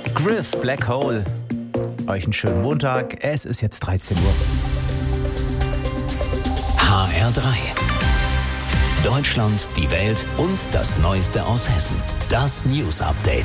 Griff, Black Hole. Euch einen schönen Montag. Es ist jetzt 13 Uhr. HR3. Deutschland, die Welt und das Neueste aus Hessen. Das News Update.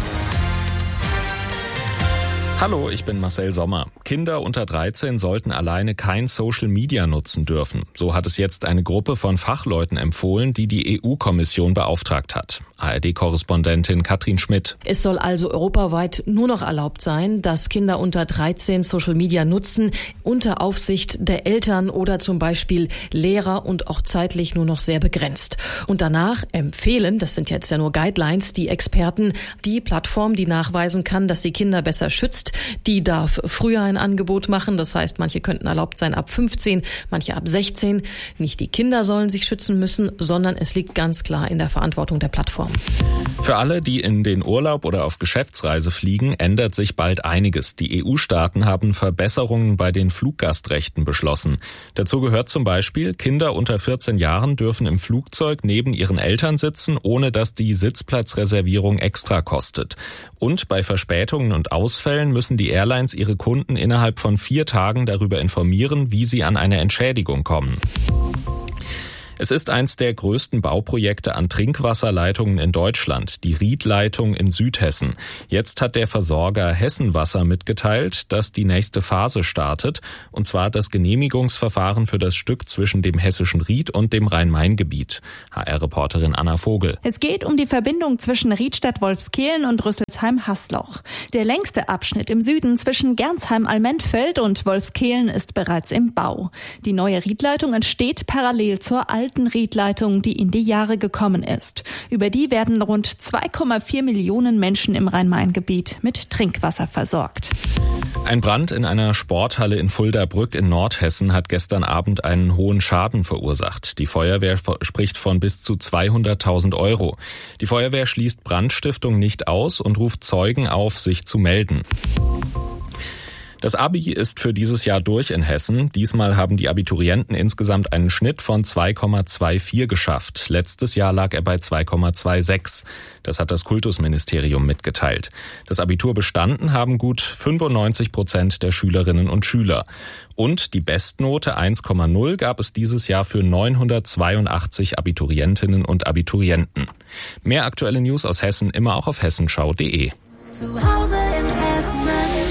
Hallo, ich bin Marcel Sommer. Kinder unter 13 sollten alleine kein Social Media nutzen dürfen. So hat es jetzt eine Gruppe von Fachleuten empfohlen, die die EU-Kommission beauftragt hat. ARD-Korrespondentin Katrin Schmidt. Es soll also europaweit nur noch erlaubt sein, dass Kinder unter 13 Social Media nutzen, unter Aufsicht der Eltern oder zum Beispiel Lehrer und auch zeitlich nur noch sehr begrenzt. Und danach empfehlen, das sind jetzt ja nur Guidelines, die Experten, die Plattform, die nachweisen kann, dass sie Kinder besser schützt, die darf früher ein Angebot machen. Das heißt, manche könnten erlaubt sein ab 15, manche ab 16. Nicht die Kinder sollen sich schützen müssen, sondern es liegt ganz klar in der Verantwortung der Plattform. Für alle, die in den Urlaub oder auf Geschäftsreise fliegen, ändert sich bald einiges. Die EU-Staaten haben Verbesserungen bei den Fluggastrechten beschlossen. Dazu gehört zum Beispiel, Kinder unter 14 Jahren dürfen im Flugzeug neben ihren Eltern sitzen, ohne dass die Sitzplatzreservierung extra kostet. Und bei Verspätungen und Ausfällen müssen die Airlines ihre Kunden innerhalb von 4 Tagen darüber informieren, wie sie an eine Entschädigung kommen. Es ist eins der größten Bauprojekte an Trinkwasserleitungen in Deutschland, die Riedleitung in Südhessen. Jetzt hat der Versorger Hessenwasser mitgeteilt, dass die nächste Phase startet, und zwar das Genehmigungsverfahren für das Stück zwischen dem hessischen Ried und dem Rhein-Main-Gebiet. HR-Reporterin Anna Vogel. Es geht um die Verbindung zwischen Riedstadt-Wolfskehlen und Rüsselsheim-Hasloch. Der längste Abschnitt im Süden zwischen Gernsheim-Almentfeld und Wolfskehlen ist bereits im Bau. Die neue Riedleitung entsteht parallel zur alten Riedleitung, die in die Jahre gekommen ist. Über die werden rund 2,4 Millionen Menschen im Rhein-Main-Gebiet mit Trinkwasser versorgt. Ein Brand in einer Sporthalle in Fuldabrück in Nordhessen hat gestern Abend einen hohen Schaden verursacht. Die Feuerwehr spricht von bis zu 200.000 Euro. Die Feuerwehr schließt Brandstiftung nicht aus und ruft Zeugen auf, sich zu melden. Das Abi ist für dieses Jahr durch in Hessen. Diesmal haben die Abiturienten insgesamt einen Schnitt von 2,24 geschafft. Letztes Jahr lag er bei 2,26. Das hat das Kultusministerium mitgeteilt. Das Abitur bestanden haben gut 95% der Schülerinnen und Schüler. Und die Bestnote 1,0 gab es dieses Jahr für 982 Abiturientinnen und Abiturienten. Mehr aktuelle News aus Hessen immer auch auf hessenschau.de. Zu Hause in Hessen.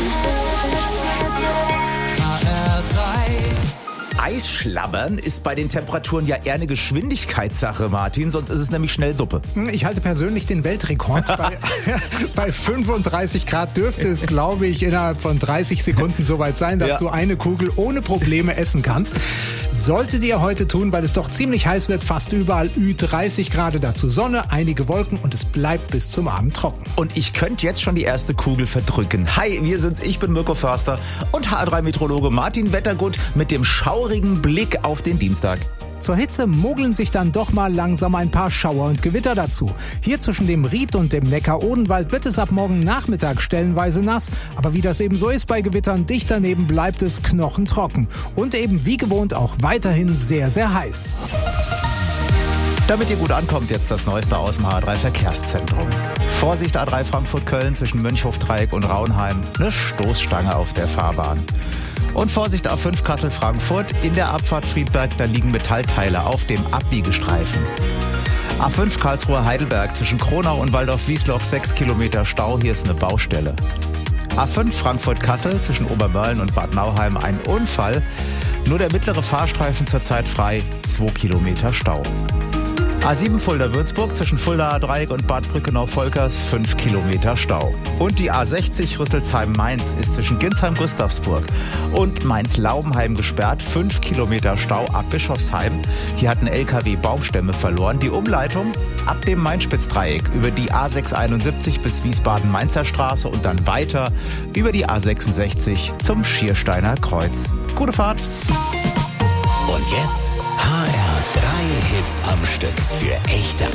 Eisschlabbern ist bei den Temperaturen ja eher eine Geschwindigkeitssache, Martin, sonst ist es nämlich schnell Suppe. Ich halte persönlich den Weltrekord. Bei 35 Grad dürfte es, glaube ich, innerhalb von 30 Sekunden soweit sein, dass du eine Kugel ohne Probleme essen kannst. Solltet ihr heute tun, weil es doch ziemlich heiß wird, fast überall Ü30 Grad, dazu Sonne, einige Wolken und es bleibt bis zum Abend trocken. Und ich könnte jetzt schon die erste Kugel verdrücken. Hi, wir sind's, ich bin Mirko Förster und HR3-Meteorologe Martin Wettergut mit dem schaurigen Blick auf den Dienstag. Zur Hitze mogeln sich dann doch mal langsam ein paar Schauer und Gewitter dazu. Hier zwischen dem Ried und dem Neckar-Odenwald wird es ab morgen Nachmittag stellenweise nass. Aber wie das eben so ist bei Gewittern, dicht daneben bleibt es knochentrocken. Und eben wie gewohnt auch weiterhin sehr, sehr heiß. Damit ihr gut ankommt, jetzt das Neueste aus dem HR3 Verkehrszentrum. Vorsicht A3 Frankfurt-Köln zwischen Mönchhofdreieck und Raunheim. Eine Stoßstange auf der Fahrbahn. Und Vorsicht A5 Kassel-Frankfurt, in der Abfahrt Friedberg, da liegen Metallteile auf dem Abbiegestreifen. A5 Karlsruhe-Heidelberg zwischen Kronau und Waldorf-Wiesloch 6 Kilometer Stau, hier ist eine Baustelle. A5 Frankfurt-Kassel zwischen Obermörlen und Bad Nauheim ein Unfall, nur der mittlere Fahrstreifen zurzeit frei, 2 Kilometer Stau. A7 Fulda-Würzburg zwischen Fulda-Dreieck und Bad Brückenau-Volkers 5 Kilometer Stau. Und die A60 Rüsselsheim-Mainz ist zwischen Ginsheim-Gustavsburg und Mainz-Laubenheim gesperrt. 5 Kilometer Stau ab Bischofsheim. Hier hat ein LKW Baumstämme verloren. Die Umleitung ab dem Main-Spitz-Dreieck über die A671 bis Wiesbaden-Mainzer Straße und dann weiter über die A66 zum Schiersteiner Kreuz. Gute Fahrt! Und jetzt HR3 Hits am Stück für echte